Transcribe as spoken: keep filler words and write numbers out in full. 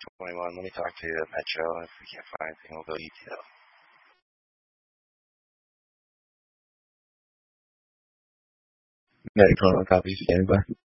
twenty-one. Let me talk to Metro. If we can't find anything, we'll go detail. Medic twenty-one copies. Standing by.